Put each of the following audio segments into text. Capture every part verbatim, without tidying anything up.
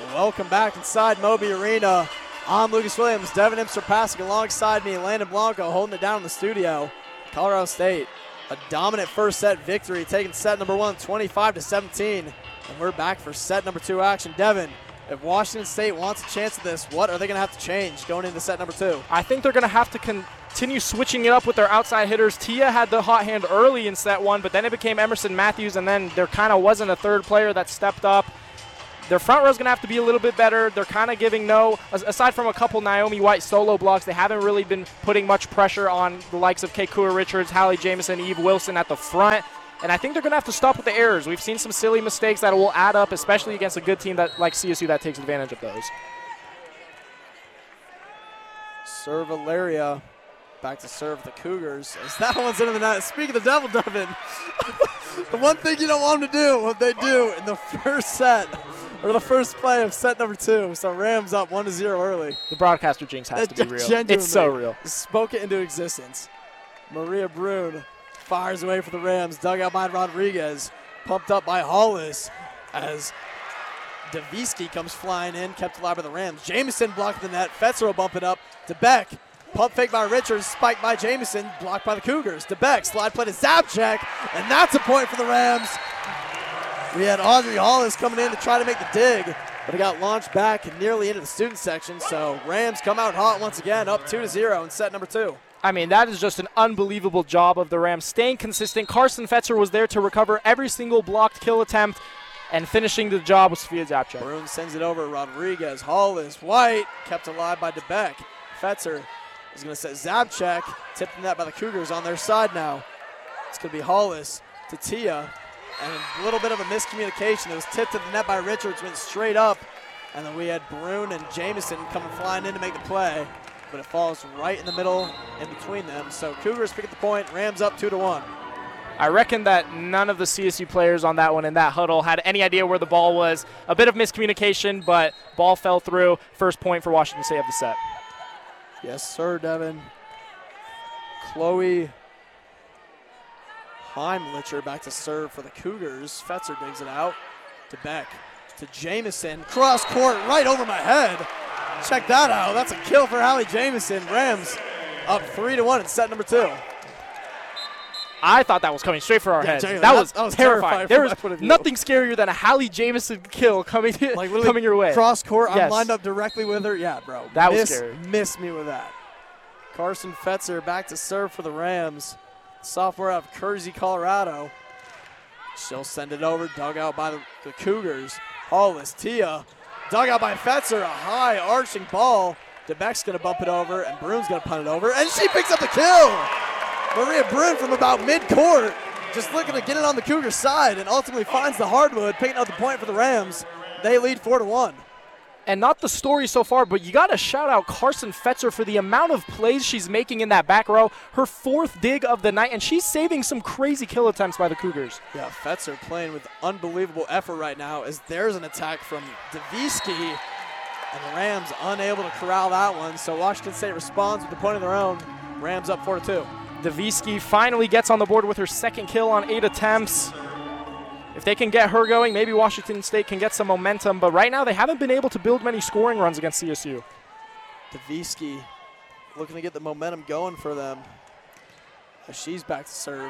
Welcome back inside Moby Arena. I'm Lucas Williams, Devin Imster passing alongside me, Landon Blanco holding it down in the studio. Colorado State, a dominant first set victory, taking set number one, twenty-five to seventeen. And we're back for set number two action. Devin, if Washington State wants a chance at this, what are they going to have to change going into set number two? I think they're going to have to continue switching it up with their outside hitters. Tia had the hot hand early in set one, but then it became Emerson Matthews, and then there kind of wasn't a third player that stepped up. Their front row is going to have to be a little bit better. They're kind of giving no, aside from a couple Naomi White solo blocks, they haven't really been putting much pressure on the likes of Keikua Richards, Hallie Jamison, Eve Wilson at the front. And I think they're going to have to stop with the errors. We've seen some silly mistakes that will add up, especially against a good team that like C S U that takes advantage of those. Serve Valeria. Back to serve the Cougars. As that one's into the net. Speaking of the devil, Devin, the one thing you don't want them to do, what they do in the first set, or the first play of set number two. So Rams up one to zero early. The broadcaster jinx has it to be real. Genuinely It's so real. Spoke it into existence. Maria Brune fires away for the Rams. Dug out by Rodriguez. Pumped up by Hollis as Davisky comes flying in. Kept alive by the Rams. Jamison blocked the net. Fetzer will bump it up to Beck. Pump fake by Richards. Spiked by Jamison. Blocked by the Cougars. To Beck. Slide play to Zabchek. And that's a point for the Rams. We had Audrey Hollis coming in to try to make the dig, but it got launched back nearly into the student section. So Rams come out hot once again, up two to zero in set number two. I mean, that is just an unbelievable job of the Rams, staying consistent. Carson Fetzer was there to recover every single blocked kill attempt, and finishing the job with Sofia Zabchek. Brune sends it over. Rodriguez, Hollis, White, kept alive by DeBeck. Fetzer is going to set Zabchek, tipped in that by the Cougars on their side now. It's going to be Hollis to Tia. And a little bit of a miscommunication. It was tipped to the net by Richards, went straight up. And then we had Brune and Jamison coming flying in to make the play. But it falls right in the middle in between them. So Cougars pick up the point. Rams up two to one. I reckon that none of the C S U players on that one in that huddle had any idea where the ball was. A bit of miscommunication, but ball fell through. First point for Washington State of the set. Yes, sir, Devin. Chloe Heimlicher back to serve for the Cougars. Fetzer digs it out to Beck, to Jamison. Cross court right over my head. Check that out. That's a kill for Hallie Jamison. Rams up three to one in set number two. I thought that was coming straight for our yeah, heads. That, that was, that was terrifying. There was view. nothing scarier than a Hallie Jamison kill coming like coming your way. Cross court. Yes. I'm lined up directly with her. Yeah, bro. That miss, was scary. Miss me with that. Carson Fetzer back to serve for the Rams. Sophomore out of Kersey, Colorado. She'll send it over. Dug out by the, the Cougars. Hollis, Tia. Dug out by Fetzer. A high arching ball. DeBeck's going to bump it over, and Brune's going to punt it over. And she picks up the kill. Maria Brune from about mid-court. Just looking to get it on the Cougars side, and ultimately finds the hardwood, picking up the point for the Rams. They lead four to one. And not the story so far, but you got to shout out Carson Fetzer for the amount of plays she's making in that back row. Her fourth dig of the night, and she's saving some crazy kill attempts by the Cougars. Yeah, Fetzer playing with unbelievable effort right now as there's an attack from Davisky, and the Rams unable to corral that one. So Washington State responds with a point of their own. Rams up four to two. Davisky finally gets on the board with her second kill on eight attempts. If they can get her going, maybe Washington State can get some momentum. But right now, they haven't been able to build many scoring runs against C S U. Davisky looking to get the momentum going for them as she's back to serve.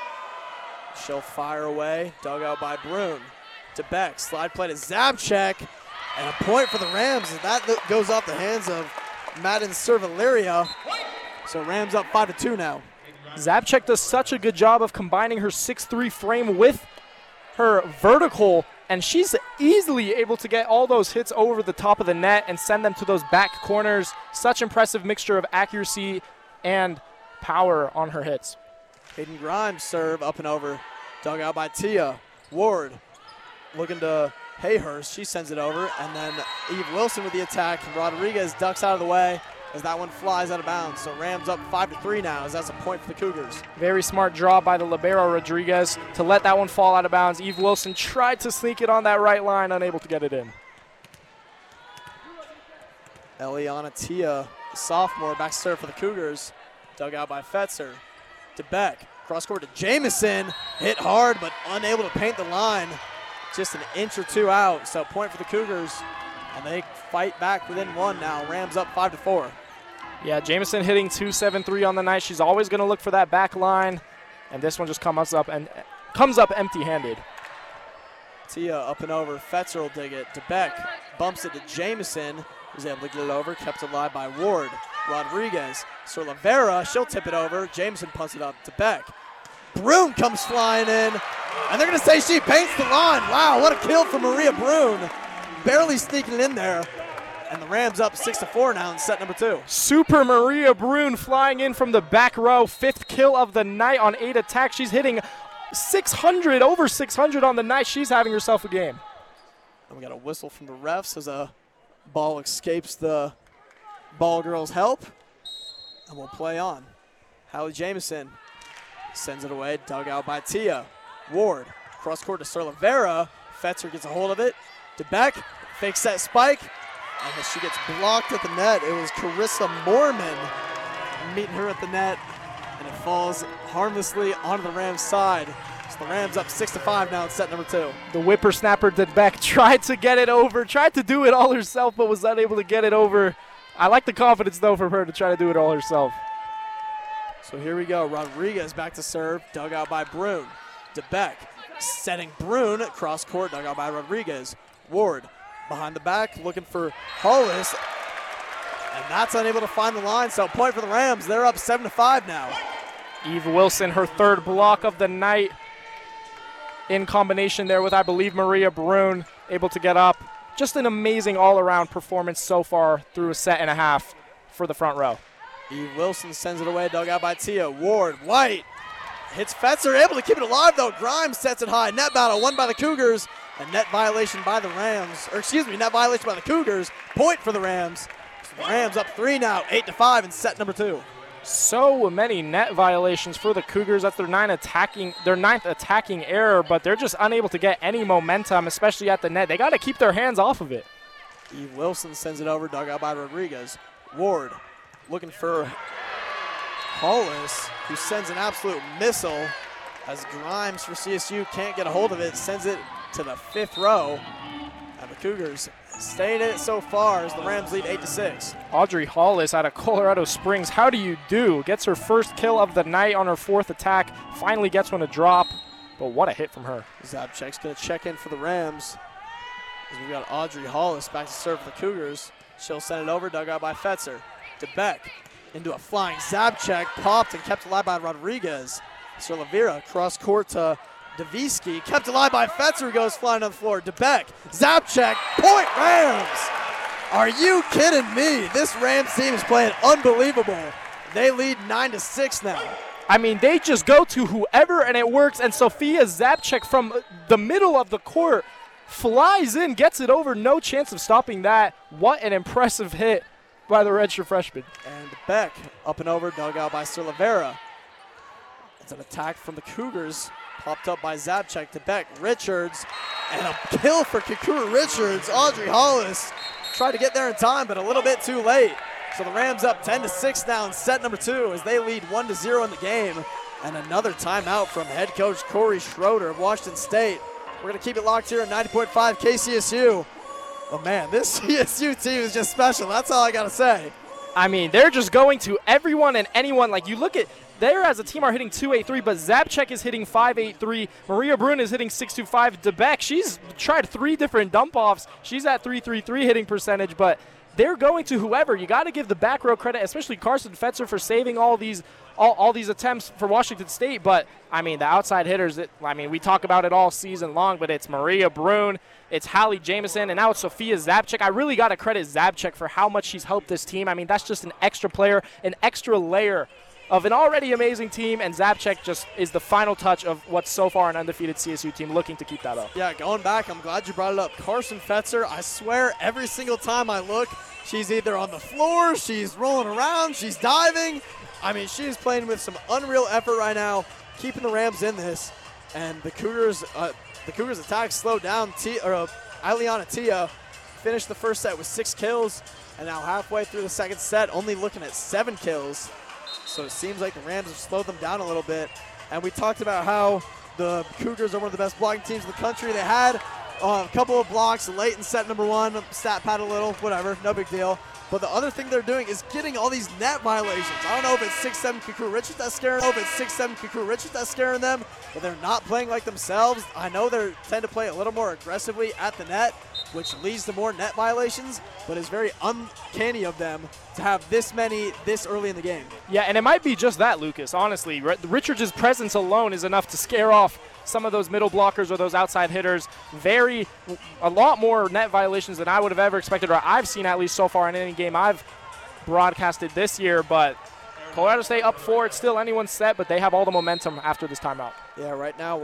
She'll fire away. Dug out by Brune. To Beck. Slide play to Zabchek. And a point for the Rams as that goes off the hands of Madden Cervaleria. So Rams up five to two now. Zabchek does such a good job of combining her six three frame with her vertical, and she's easily able to get all those hits over the top of the net and send them to those back corners. Such impressive mixture of accuracy and power on her hits. Hayden Grimes serve up and over. Dug out by Tia. Ward looking to Hayhurst. She sends it over, and then Eve Wilson with the attack. Rodriguez ducks out of the way as that one flies out of bounds. So Rams up five to three now as that's a point for the Cougars. Very smart draw by the libero Rodriguez to let that one fall out of bounds. Eve Wilson tried to sneak it on that right line, unable to get it in. Eliana Tia, sophomore, back to serve for the Cougars. Dug out by Fetzer. To Beck. Cross court to Jamison. Hit hard, but unable to paint the line. Just an inch or two out. So point for the Cougars. and they fight back within one now. Rams up five to four. Yeah, Jamison hitting two seven three on the night. She's always going to look for that back line, and this one just comes up and comes up empty-handed. Tia up and over. Fetzer will dig it. DeBeck bumps it to Jamison, who's able to get it over. Kept alive by Ward. Rodriguez. Sir Lavera, she'll tip it over. Jamison punts it up to Beck. Brune comes flying in, and they're going to say she paints the line. Wow, what a kill from Maria Brune. Barely sneaking it in there. And the Rams up six to four now in set number two. Super Maria Brune flying in from the back row. Fifth kill of the night on eight attacks. She's hitting six hundred, over six hundred on the night. She's having herself a game. And we got a whistle from the refs as a ball escapes the ball girl's help. And we'll play on. Hallie Jamison sends it away, dug out by Tia. Ward, cross court to Sir Lavera. Fetzer gets a hold of it. DeBeck fakes that spike. And she gets blocked at the net. It was Carissa Mormon meeting her at the net, and it falls harmlessly onto the Rams' side. So the Rams up six to five now in set number two. The whippersnapper DeBeck tried to get it over, tried to do it all herself, but was unable to get it over. I like the confidence, though, for her to try to do it all herself. So here we go. Rodriguez back to serve, dug out by Brune. DeBeck setting Brune, cross court, dug out by Rodriguez. Ward behind the back, looking for Hollis, and that's unable to find the line, so point for the Rams. They're up seven to five now. Eve Wilson, her third block of the night, in combination there with, I believe, Maria Brune, able to get up. Just an amazing all-around performance so far through a set and a half for the front row. Eve Wilson sends it away, dug out by Tia. Ward, White, hits Fetzer, able to keep it alive, though. Grimes sets it high. Net battle won by the Cougars. A net violation by the Rams, or excuse me, net violation by the Cougars. Point for the Rams. So the Rams up three now, eight to five in set number two. So many net violations for the Cougars. That's their nine attacking, their ninth attacking error, but they're just unable to get any momentum, especially at the net. They got to keep their hands off of it. Eve Wilson sends it over, dug out by Rodriguez. Ward looking for Hollis, who sends an absolute missile as Grimes for C S U can't get a hold of it, sends it to the fifth row, and the Cougars staying in it so far as the Rams lead eight to six. Audrey Hollis out of Colorado Springs, how do you do? Gets her first kill of the night on her fourth attack, finally gets one to drop, but what a hit from her. Zabchek's going to check in for the Rams as we've got Audrey Hollis back to serve for the Cougars. She'll send it over, dug out by Fetzer. DeBeck into a flying Zabchek, popped and kept alive by Rodriguez. Sir Lavera cross court to Davisky, kept alive by Fetzer, who goes flying on the floor. DeBeck, Zabchek, point Rams! Are you kidding me? This Rams team is playing unbelievable. They lead nine to six now. I mean, they just go to whoever and it works, and Sophia Zabchek from the middle of the court flies in, gets it over, no chance of stopping that. What an impressive hit by the redshirt freshman. And Beck up and over, dug out by Sir Lavera. It's an attack from the Cougars. Popped up by Zabchek to Beck. Richards, and a kill for Kakura Richards. Audrey Hollis tried to get there in time, but a little bit too late. So the Rams up ten to six now in set number two as they lead one to zero in the game. And another timeout from head coach Corey Schroeder of Washington State. We're going to keep it locked here at ninety point five K C S U. Oh man, this C S U team is just special. That's all I got to say. I mean, they're just going to everyone and anyone. Like, you look at, they as a team are hitting two eighty-three, but Zabchek is hitting five eighty-three. Maria Brune is hitting six twenty-five. DeBeck, she's tried three different dump-offs. She's at three thirty-three hitting percentage, but they're going to whoever. You got to give the back row credit, especially Carson Fetzer for saving all these all, all these attempts for Washington State. But, I mean, the outside hitters, it, I mean, we talk about it all season long, but it's Maria Brune, it's Hallie Jamison, and now it's Sophia Zabchek. I really got to credit Zabchek for how much she's helped this team. I mean, that's just an extra player, an extra layer of an already amazing team, and Zabchek just is the final touch of what's so far an undefeated C S U team looking to keep that up. Yeah, going back, I'm glad you brought it up. Carson Fetzer, I swear every single time I look, she's either on the floor, she's rolling around, she's diving. I mean, she is playing with some unreal effort right now, keeping the Rams in this. And the Cougars, uh, the Cougars' attack slowed down. Tia, or uh, Ileana Tia finished the first set with six kills, and now halfway through the second set, only looking at seven kills. So it seems like the Rams have slowed them down a little bit. And we talked about how the Cougars are one of the best blocking teams in the country. They had Uh, a couple of blocks late in set number one, stat pad a little, whatever, no big deal. But the other thing they're doing is getting all these net violations. I don't know if it's six seven Kaku Richards that's scaring them, if it's six seven Kaku Richards that's scaring them, but they're not playing like themselves. I know they tend to play a little more aggressively at the net, which leads to more net violations, but it's very uncanny of them to have this many this early in the game. Yeah, and it might be just that, Lucas, honestly. Richards' presence alone is enough to scare off some of those middle blockers or those outside hitters. Very, a lot more net violations than I would have ever expected, or I've seen at least so far in any game I've broadcasted this year. But Colorado State up four. It's still anyone's set, but they have all the momentum after this timeout. Yeah, right now.